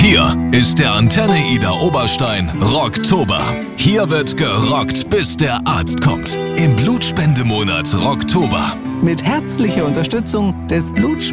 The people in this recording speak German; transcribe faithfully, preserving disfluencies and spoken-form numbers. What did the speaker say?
Hier ist der Antenne Ida Oberstein Rocktober. Hier wird gerockt, bis der Arzt kommt. Im Blutspendemonat Rocktober. Mit herzlicher Unterstützung des Blutspendemoniats